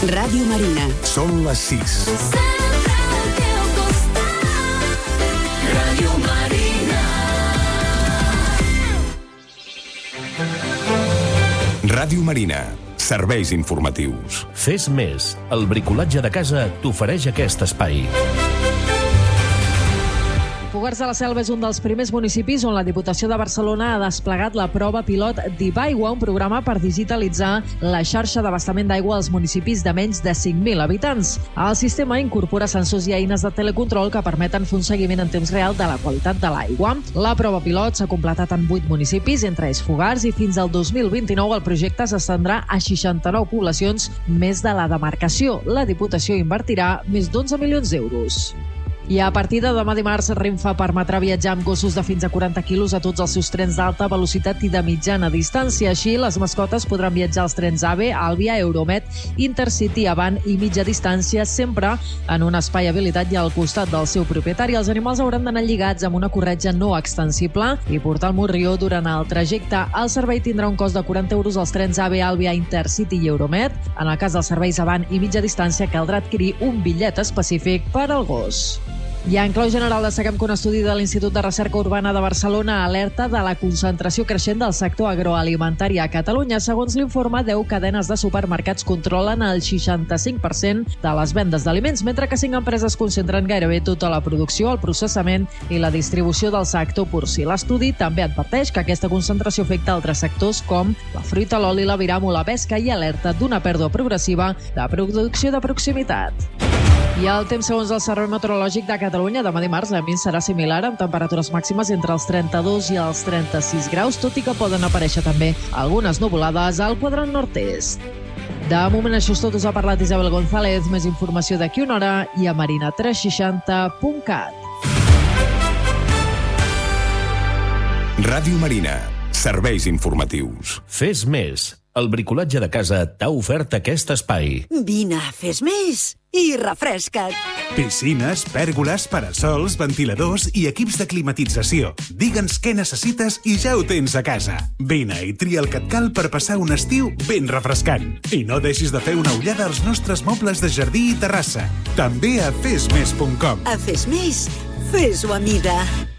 Ràdio Marina. Són les 6. Ràdio Marina. Ràdio Marina. Serveis informatius. Fes més. El bricolatge de casa t'ofereix aquest espai. Fogars de la Selva és un dels primers municipis on la Diputació de Barcelona ha desplegat la prova pilot d'Ibaigua, un programa per digitalitzar la xarxa d'abastament d'aigua als municipis de menys de 5.000 habitants. El sistema incorpora sensors i eines de telecontrol que permeten fer un seguiment en temps real de la qualitat de l'aigua. La prova pilot s'ha completat en 8 municipis, entre ells Fogars, i fins al 2029 el projecte s'estendrà a 69 poblacions més de la demarcació. La Diputació invertirà més d'11 milions d'euros. I a partir de demà dimarts, Renfe permetrà viatjar amb gossos de fins a 40 quilos a tots els seus trens d'alta velocitat i de mitjana distància. Així, les mascotes podran viatjar als trens AVE, Àlvia, Euromed, Intercity, Avant i mitja distància, sempre en un espai habilitat i al costat del seu propietari. Els animals hauran d'anar lligats amb una corretja no extensible i portar el morrió durant el trajecte. El servei tindrà un cost de 40 euros als trens AVE, Àlvia, Intercity i Euromed. En el cas dels serveis Avant i mitja distància, caldrà adquirir un bitllet específic per al gos. I en clau general destaquem que un estudi de l'Institut de Recerca Urbana de Barcelona alerta de la concentració creixent del sector agroalimentari a Catalunya. Segons l'informe, 10 cadenes de supermercats controlen el 65% de les vendes d'aliments, mentre que 5 empreses concentren gairebé tota la producció, el processament i la distribució del sector porcí. L'estudi també adverteix que aquesta concentració afecta altres sectors com la fruita, l'oli, l'aviram o la pesca i alerta d'una pèrdua progressiva de producció de proximitat. I el temps segons el Servei Meteorològic de Catalunya, demà dimarts l'ambient serà similar, amb temperatures màximes entre els 32 i els 36 graus, tot i que poden aparèixer també algunes nuvolades al quadrant nord-est. De moment això és tot, us ha parlat Isabel González. Més informació d'aquí una hora i a marina360.cat. Ràdio Marina. Serveis informatius. Fes més. El bricolatge de casa t'ha ofert aquest espai. Vine, fes més i refresca't. Piscines, pèrgoles, parasols, ventiladors i equips de climatització. Digue'ns què necessites i ja ho tens a casa. Vine i tria el que et cal per passar un estiu ben refrescant. I no deixis de fer una ullada als nostres mobles de jardí i terrassa. També a fesmes.com. A Fes Més, fes-ho a mida.